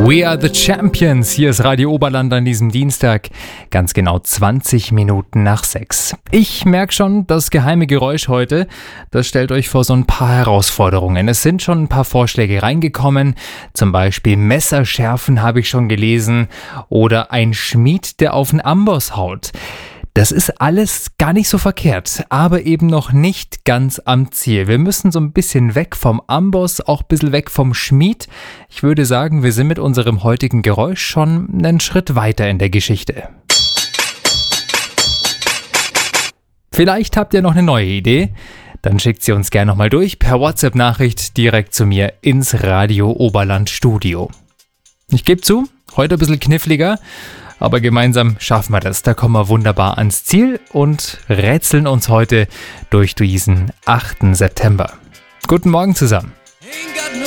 We are the Champions. Hier ist Radio Oberland an diesem Dienstag. Ganz genau 20 Minuten nach 6. Ich merke schon, das geheime Geräusch heute, das stellt euch vor so ein paar Herausforderungen. Es sind schon ein paar Vorschläge reingekommen. Zum Beispiel Messerschärfen habe ich schon gelesen. Oder ein Schmied, der auf den Amboss haut. Das ist alles gar nicht so verkehrt, aber eben noch nicht ganz am Ziel. Wir müssen so ein bisschen weg vom Amboss, auch ein bisschen weg vom Schmied. Ich würde sagen, wir sind mit unserem heutigen Geräusch schon einen Schritt weiter in der Geschichte. Vielleicht habt ihr noch eine neue Idee? Dann schickt sie uns gerne nochmal durch per WhatsApp-Nachricht direkt zu mir ins Radio Oberland Studio. Ich gebe zu, heute ein bisschen kniffliger. Aber gemeinsam schaffen wir das. Da kommen wir wunderbar ans Ziel und rätseln uns heute durch diesen 8. September. Guten Morgen zusammen.